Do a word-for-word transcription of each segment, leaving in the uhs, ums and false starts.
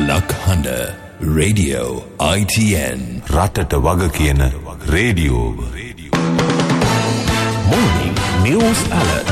ලක්හඬ radio I T N රටට වග කියන රේඩියෝ Morning News Alert.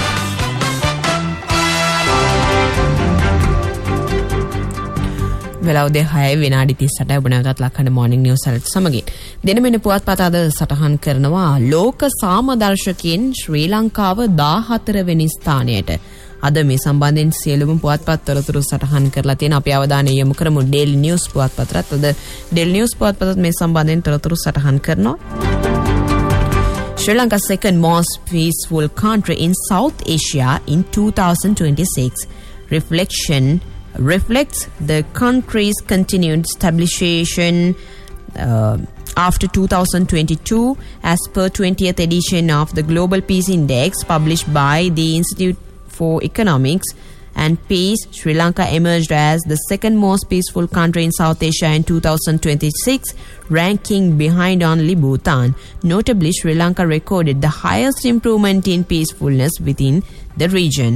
වෙලාව දෙකයි විනාඩි තිස් අටයි ඔබ නැවතත් ලක්හඬ morning news alert සමගින් දෙනමෙන පුවත්පත අද සටහන් කරනවා ලෝක සාමදර්ශකයන් ශ්‍රී ලංකාව දාහතර වෙනි ස්ථානයට. අද මේ සම්බන්ධයෙන් සියලුම පුවත්පත් තොරතුරු සටහන් කරලා තියෙන අපි අවධානය යොමු කරමු Daily News පුවත්පතට. අද Daily News පුවත්පතත් මේ සම්බන්ධයෙන් තොරතුරු සටහන් කරනවා. Sri Lanka second most peaceful country in South Asia in two thousand twenty-six. Reflection reflects the country's continued stabilization uh, after two thousand twenty-two as per twentieth edition of the Global Peace Index published by the Institute for Economics and Peace. Sri Lanka emerged as the second most peaceful country in South Asia in two thousand twenty-six, ranking behind only Bhutan. Notably, Sri Lanka recorded the highest improvement in peacefulness within the region.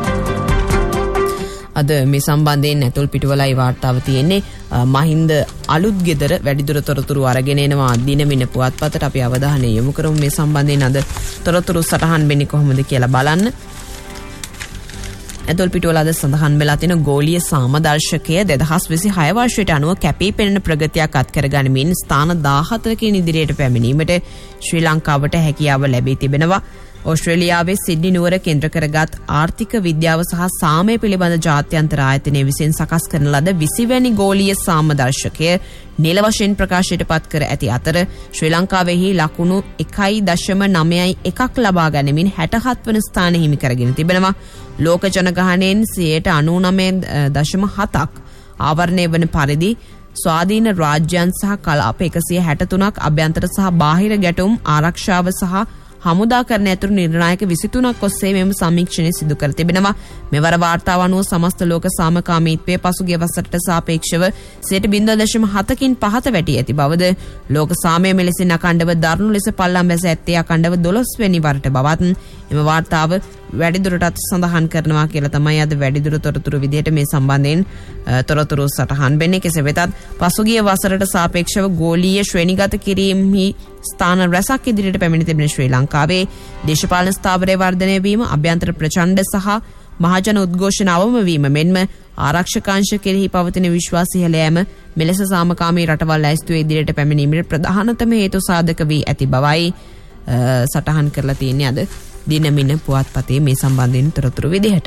අද මේ සම්බන්ධයෙන් ඇතුල් පිටුවලයි වාර්තාව තියෙන්නේ. මහින්ද අලුත් ගෙදර වැඩිදුර තොරතුරු අරගෙන එනවා දිනමින පුවත්පතට. අපි අවධානය යොමු කරමු මේ සම්බන්ධයෙන් අද තොරතුරු සටහන් වෙන්නේ කොහොමද කියලා බලන්න. ඇතුල් පිටුවල අද සඳහන් වෙලා තියෙන ගෝලීය සාමදර්ශකය දෙදහස් විසිහය වර්ෂයට අනුව කැපී පෙනෙන ප්‍රගතියක් අත් කරගනිමින් ස්ථාන දාහතරකින් ඉදිරියට පැමිණීමට ශ්‍රී ලංකාවට හැකියාව ලැබී තිබෙනවා. ඕස්ට්‍රේලියාවේ සිඩ්නි නුවර කේන්ද්‍ර කරගත් ආර්ථික විද්‍යාව සහ සාමය පිළිබඳ ජාත්‍යන්තර ආයතනය විසින් සකස් කරන ලද විසිවැනි ගෝලීය සාමදර්ශකය නිල වශයෙන් ප්‍රකාශයට පත් කර ඇති අතර ශ්‍රී ලංකාවෙහි ලකුණු එකයි දශම නවයයි එකක් ලබා ගැනීමෙන් හැටහත් වන ස්ථාන හිමි කරගෙන තිබෙනවා. ලෝක ජනගහනයෙන් සියයට අනූනවය දශම හතක් ආවරණය වන පරිදි ස්වාධීන රාජ්‍යයන් සහ කලාප එකසිය හැටතුනක් අභ්‍යන්තර සහ බාහිර ගැටුම් ආරක්ෂාව සහ හමුදාකරණ ඇතුළු නිර්ණායක විසිතුනක් ඔස්සේ මෙම සමීක්ෂණය සිදු කර තිබෙනවා. මෙවර වාර්තාව අනුව සමස්ත ලෝක සාමකාමීත්වයේ පසුගිය වසරට සාපේක්ෂව සියයට බිංදුව දශම හතකින් පහත වැටි ඇති බවද ලෝක සාමය මෙලෙසින් අඛණ්ඩව දරුණු ලෙස පල්ලම් බැස ඇත්තේ අඛණ්ඩව දොළොස් වෙනි වරට බවත් එම වාර්තාව වැඩිදුරටත් සඳහන් කරනවා කියලා තමයි අද වැඩිදුර තොරතුරු විදිහට මේ සම්බන්ධයෙන් තොරතුරු සටහන් වෙන්නේ. කෙසේ වෙතත් පසුගිය වසරට සාපේක්ෂව ගෝලීය ශ්‍රේණිගත කිරීමෙහි ස්ථාන රැසක් ඉදිරියට පැමිණ තිබෙන ශ්‍රී ලංකාවේ දේශපාලන ස්ථාවරය වර්ධනය වීම, අභ්‍යන්තර ප්‍රචණ්ඩ සහ මහජන උද්ඝෝෂණ අවම වීම මෙන්ම ආරක්ෂකාංශ කෙරෙහි පවතින විශ්වාසය ඉහළ යෑම මෙලෙස සාමකාමී රටවල් ඇස්තුවේ ඉදිරියට පැමිණීමේ ප්‍රධානතම හේතු සාධක වී ඇති බවයි සටහන් කරලා තියෙන්නේ අද දිනමින පුවත්පතේ මේ සම්බන්ධයෙන් තොරතුරු විදිහට.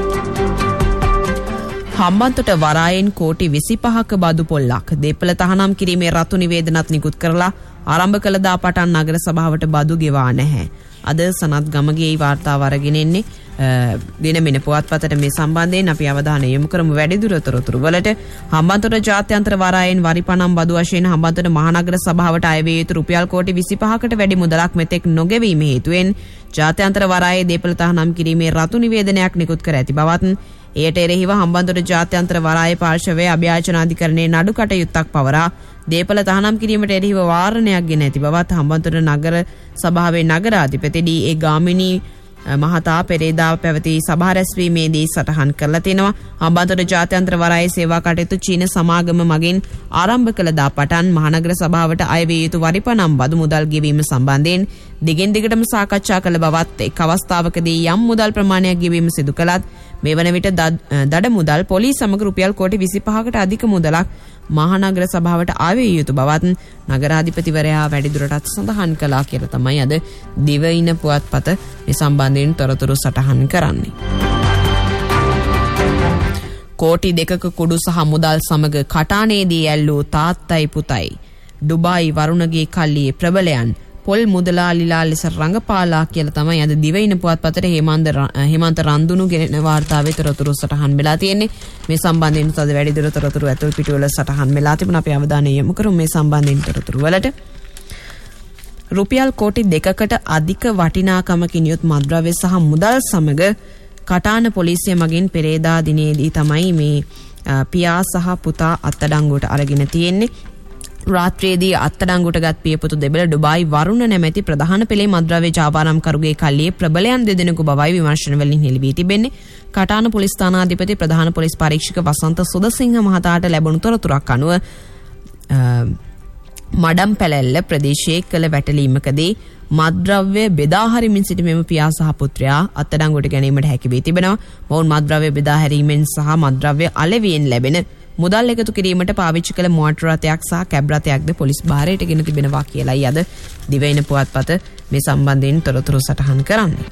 හම්බන්තොට වරායෙන් කෝටි විසිපහක බදු පොල්ලක් දේපල තහනම් කිරීමේ රතු නිවේදනත් නිකුත් කරලා ආරම්භ කළ දා පටන් නගර සභාවට බදු ගෙවා නැහැ. අද සනත් ගමගේ වාර්තාව අරගෙන එන්නේ දිනමින පුවත්පතට මේ සම්බන්ධයෙන් අපි අවධානය යොමු කරමු වැඩිදුර තොරතුරු වලට. හම්බන්තොට ජාත්‍යන්තර වරායෙන් වරිපණම් බදු වශයෙන් හම්බන්තොට මහනගර සභාවට අය විය යුතු රුපියල් කෝටි විසිපහකට වැඩි මුදලක් මෙතෙක් නොගෙවීම හේතුවෙන් ජාත්‍යන්තර වරායේ දේපල තහනම් කිරීමේ රතු නිවේදනයක් නිකුත් කර ඇති බවත් එයට එරෙහිව හම්බන්තොට ජාත්‍යන්තර වරායේ පාර්ශවයේ අභ්‍යාචන අධිකරණයේ නඩු කටයුත්තක් පවරා දේපල තහනම් කිරීමට එරෙහිව වාරණයක් ගෙන ඇති බවත් හම්බන්තොට නගර සභාවේ නගරාධිපති ඩී ඒ ගාමිණී මහතා පෙරේදා පැවති සභා රැස්වීමේදී සටහන් කරලා තිනවා. හම්බන්තොට ජාත්‍යන්තර වරායේ සේවා කටයුතු චීන සමාගම මගින් ආරම්භ කළ දා පටන් මහනගර සභාවට අය විය යුතු වරිපණම් බදු මුදල් ගෙවීම සම්බන්ධයෙන් දිගින් දිගටම සාකච්ඡා කළ බවත් එක් අවස්ථාවකදී යම් මුදල් ප්‍රමාණයක් ගෙවීම සිදු කළත් මේ වන විට දඩ මුදල් පොලිස් සමග රුපියල් කෝටි විසිපහකට අධික මුදලක් මහනගර සභාවට ආවිය යුතු බවත් නගරාධිපතිවරයා වැඩිදුරටත් සඳහන් කළා කියලා තමයි අද දිවයින පුවත්පත මේ සම්බන්ධයෙන් තොරතුරු සටහන් කරන්නේ. කෝටි දෙකක කුඩු සහ මුදල් සමග කටානේදී ඇල්ලූ තාත්තයි පුතයි ඩුබායි වරුණගේ කල්ලියේ ප්‍රබලයන් පොල් මුදලාලිලා ලෙස රංගපාලා කියලා තමයි අද දිවයින පුවත්පතට හේමන්ත හේමන්ත රන්දුණු ගෙන වාර්තාවේ තොරතුරු සටහන් වෙලා තියෙන්නේ. මේ සම්බන්ධයෙන් තද වැඩිදුර තොරතුරු ඇතුල් පිටුවල සටහන් වෙලා තිබුණා. අපි අවධානය යොමු කරමු මේ සම්බන්ධයෙන් තොරතුරු වලට. රුපියල් කෝටි දෙකකට අධික වටිනාකමකින් යුත් මත්ද්‍රව්‍ය සහ මුදල් සමග කටාන පොලිසිය මගින් පෙරේදා දිනේදී තමයි මේ පියා සහ පුතා අත්අඩංගුවට අරගෙන තියෙන්නේ. රාත්‍රියේදී අත්අඩංගුවටගත් පියපුතු දෙබළ ඩුබායි වරුණ නැමැති ප්‍රධාන පෙළේ මද්ද්‍රව්‍ය ජාවාරම්කරුගේ කල්ලියේ ප්‍රබලයන් දෙදෙනෙකු බවයි විමර්ශන වලින් හෙළි වී තිබෙන්නේ. කටාන පොලිස් ස්ථානාධිපති ප්‍රධාන පොලිස් පරීක්ෂක වසන්ත සුදසිංහ මහතාට ලැබුණු තොරතුරක් අනුව මඩම් පැලැල්ල ප්‍රදේශයේ කළ වැටලීමකදී මද්ද්‍රව්‍ය බෙදා හරිමින් සිටි මෙම පියා සහ පුත්‍රයා අත්අඩංගුවට ගැනීමට හැකි වී තිබෙනවා. මොවුන් මද්ද්‍රව්‍ය බෙදා හැරීමෙන් සහ මද්ද්‍රව්‍ය අලෙවියෙන් ලැබෙන මුදල් එකතු කිරීමට පාවිච්චි කළ මෝටර රථයක් සහ කැබ් රථයක්ද පොලිස් භාරයට ගෙන තිබෙනවා කියලායි අද දිවයින පුවත්පත මේ සම්බන්ධයෙන් තොරතුරු සටහන් කරන්නේ.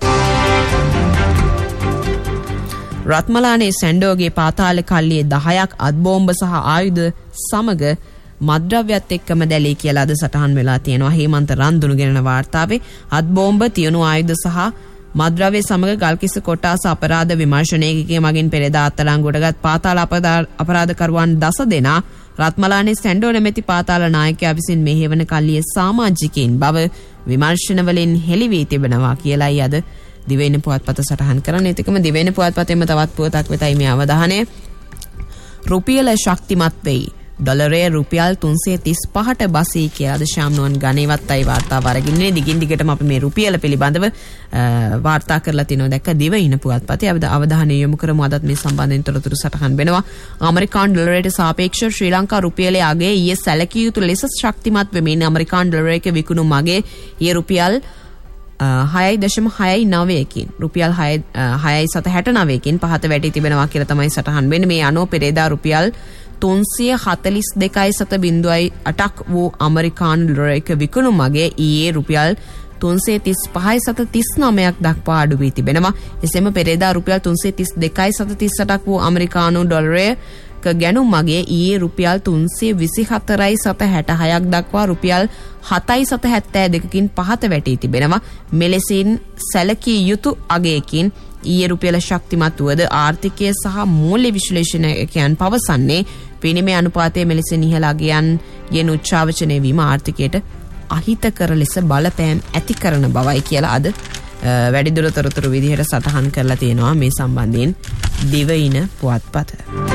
රත්මලානේ සැන්ඩෝගේ පාතාල කල්ලියේ දහයක් අත් බෝම්බ සහ ආයුධ සමග මද්ද්‍රව්‍යත් එක්කම දැලී කියලා අද සටහන් වෙලා තියෙනවා. හේමන්ත රන්දුණු ගෙනන වාර්තාවේ අත් බෝම්බ තියුණු ආයුධ සහ මද්ද්‍රව්‍ය සමග ගල්කිස්ස කොටාස අපරාධ විමර්ශන ඒකකයේ මගින් පෙරදා අත්අඩංගුවටගත් පාතාල අපරාධකරුවන් දස දෙනා රත්මලානේ සැන්ඩෝ නැමැති පාතාල නායකයා විසින් මෙහෙවන කල්ලියේ සමාජිකයින් බව විමර්ශන වලින් හෙළි වී තිබෙනවා කියලායි අද දිවයින පුවත්පත සටහන් කරන්නේ. ඒකම දිවයින පුවත්පතේම තවත් පුවතක් වෙතයි මේ අවධානය. රුපියල ශක්තිමත් වෙයි. ඩොලරයේ රුපියල් තුන්සිය තිස් පහට බසී කියලා අද ශාම්නුවන් ගණේවත්යි වාර්තාව අරගෙන දිගින් දිගටම අපි මේ රුපියල පිළිබඳව වාර්තා කරලා තිනවා දැක්ක දිවයින පුවත්පතේ. අපි අවධානය යොමු කරමු අදත් මේ සම්බන්ධයෙන් තොරතුරු සටහන් වෙනවා. ඇමරිකානු ඩොලරයට සාපේක්ෂව ශ්‍රී ලංකා රුපියලේ අගය ඊයේ සැලකිය යුතු ලෙස ශක්තිමත් වෙමින් ඇමරිකානු ඩොලරයක විකුණුම් අගය ඊයේ රුපියල් හයයි දශම හයයි නවයකින් රුපියල් හයයි සත හැට නවයකින් පහත වැටී තිබෙනවා කියලා තමයි සටහන් වෙන්නේ. මේ අනුව පෙරේදා රුපියල් තුන්සිය හතලිස් දෙකයි සත බිංදුවයි අටක් වූ ඇමරිකානු ඩොලරයක විකුණුම් අගය ඊයේ රුපියල් තුන්සිය තිස් පහයි සත තිස් නවයක් දක්වා අඩු වී තිබෙනවා. එසේම පෙරේදා රුපියල් තුන්සිය තිස් දෙකයි සත තිස් අටක් වූ ඇමරිකානු ඩොලරයක ගැනුම් අගය ඊයේ රුපියල් තුන්සිය විසිහතරයි සත හැටහයක් දක්වා රුපියල් හතයි සත හැත්තෑ දෙකකින් පහත වැටී තිබෙනවා. මෙලෙසින් සැලකිය යුතු අගයකින් ඊයේ රුපියල ශක්තිමත් වුවද ආර්ථිකය සහ මූල්‍ය විශ්ලේෂණකයන් පවසන්නේ විනිමය අනුපාතයේ මෙලෙසින් ඉහළ අගයන් යෙන් උච්චාවචනය වීම ආර්ථිකයට අහිතකර ලෙස බලපෑම් ඇති කරන බවයි කියලා අද වැඩිදුර තොරතුරු විදිහට සටහන් කරලා තියෙනවා මේ සම්බන්ධයෙන් දිවයින පුවත්පත.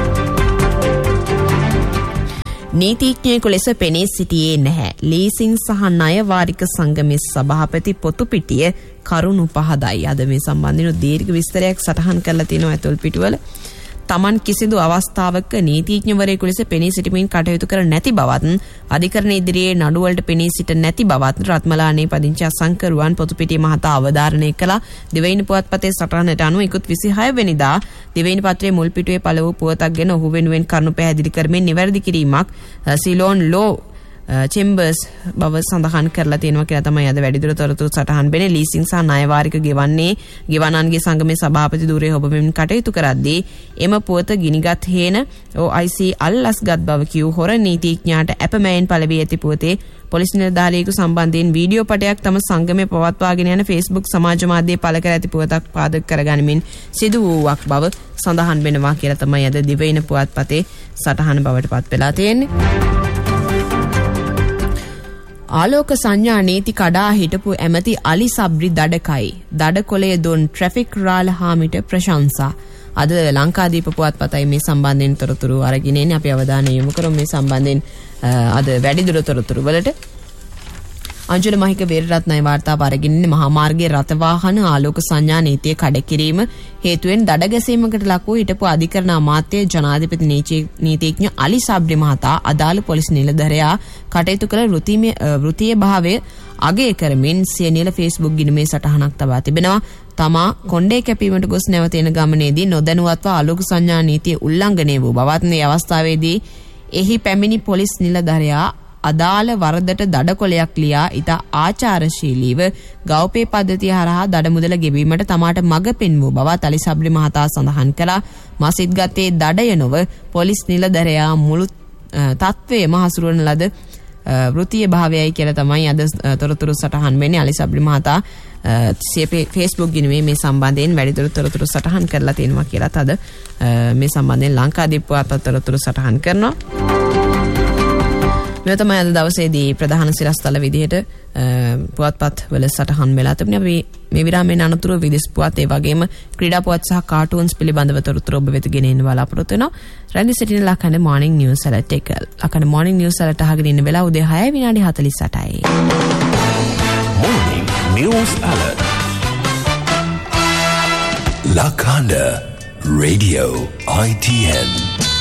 නීතිඥයෙකු ලෙස පෙනී සිටියේ නැහැ. ලීසිං සහ ණය වාරික සංගමේ සභාපති පොතුපිටිය කරුණු පහදයි. අද මේ සම්බන්ධයෙන් දීර්ඝ විස්තරයක් සටහන් කරලා තිනවා ඇතුල් පිටුවල. තමන් කිසිදු අවස්ථාවක නීතිඥවරයෙකු ලෙස පෙනී සිටමින් කටයුතු කර නැති බවත් අධිකරණ ඉදිරියේ නඩුවලට පෙනී සිට නැති බවත් රත්මලානේ පදිංචි අසංකරුවන් පොතුපිටිය මහතා අවධාරණය කළා. දිවයින පුවත්පතේ සටහනට අනුව ඉකුත් විසිහය වෙනිදා දිවයින පත්‍රයේ මුල් පිටුවේ පළවූ පුවතක් ගැන ඔහු වෙනුවෙන් කරුණු පැහැදිලි කරමින් නිවැරදි කිරීමක් සිලෝන් ලෝ චෙම්බර්ස් බව සඳහන් කරලා තියෙනවා කියලා තමයි අද වැඩිදුර තොරතුරු සටහන් වෙන්නේ. ලීසිං සහ ණය වාරික ගෙවන්නේ ගෙවනන්ගේ සංගමේ සභාපති ධූරයේ ඔබමින් කටයුතු කරද්දී එම පුවත ගිනිගත් හේන ඔ අයි සී අල්ලස්ගත් බව කියූ හොර නීතිඥයාට අපමෑයෙන් පළවී ඇති පුවතේ පොලිස් නිලධාරියෙකු සම්බන්ධයෙන් වීඩියෝ පටයක් තම සංගමේ පවත්වාගෙන යන Facebook සමාජ මාධ්‍යයේ පළ කර ඇති පුවතක් පාදක කරගනිමින් සිදු වූවක් බව සඳහන් වෙනවා කියලා තමයි අද දිවයින පුවත්පතේ සටහන බවට පත් වෙලා තියෙන්නේ. ආලෝක සංඥා නීති කඩා හිටපු ඇමති අලි සබ්රි දඩකයි. දඩකොලේ දුන් ට්‍රැෆික් රාල හාමිට ප්‍රශංසා. අද ලංකාදීප පුවත්පතයි මේ සම්බන්ධයෙන් තොරතුරු අරගෙන ඉන්නේ. අපි අවධානය යොමු කරමු මේ සම්බන්ධයෙන් අද වැඩිදුර තොරතුරු වලට. අංජල මහික වේරරත්නයි වාර්තාව අරගෙන ඉන්නේ. මහා මාර්ගයේ රථ වාහන ආලෝක සංඥා නීතිය කඩකිරීම හේතුවෙන් දඩ ගැසීමකට ලක් වූ හිටපු අධිකරණ අමාත්‍ය ජනාධිපති නීතිඥ අලි සබ්රි මහතා අදාළ පොලිස් නිලධරයා කටයුතු කළ වෘත්තීය භාවය අගය කරමින් සිය නිල Facebook ගිණුමේ සටහනක් තබා තිබෙනවා. තමා කොණ්ඩේ කැපීමට ගොස් නැවත එන ගමනේදී නොදැනුවත්ව ආලෝක සංඥා නීතිය උල්ලංඝනය වූ බවත් මේ අවස්ථාවේදී එහි පැමිණි පොලිස් නිලධරයා අදාළ වරදට දඩකොලයක් ලියා ඉතා ආචාරශීලීව ගෞපේ පද්ධතිය හරහා දඩ මුදල ගෙවීමට තමාට මඟ පෙන්වූ බවත් අලි සබ්රි මහතා සඳහන් කළා. මසිත් ගතේ දඩය නොව පොලිස් නිලධරයා මුළු තත්ත්වයම හසුරුවන ලද වෘත්තීය භාවයයි කියලා තමයි අද තොරතුරු සටහන් වෙන්නේ. අලි සබ්රි මහතා සිය Facebook ගිණුමේ මේ සම්බන්ධයෙන් වැඩිදුර තොරතුරු සටහන් කරලා තියෙනවා කියලාත් අද මේ සම්බන්ධයෙන් ලංකාදීප පුවත්පත තොරතුරු සටහන් කරනවා. මේ තමයි අද දවසේදී ප්‍රධාන සිරස්තල විදිහට පුවත්පත් වල සටහන් වෙලා තිබුණේ. අපි මේ විරාමයෙන් අනතුරුව විදේශ පුවත් ඒ වගේම ක්‍රීඩා පුවත් සහ කාටූන්ස් පිළිබඳව තොරතුරු ඔබ වෙත ගෙනෙන්න බලාපොරොත්තු වෙනවා. රැඳී සිටින ලකන මොර්නිං නිවුස් ඇලර්ට් එක. ලකන මොර්නිං නිවුස් ඇලර්ට් අහගෙන ඉන්න වෙලාව උදේ හය විනාඩි හතළිස් අටයි. Morning News Alert. Lakanda Radio I T N.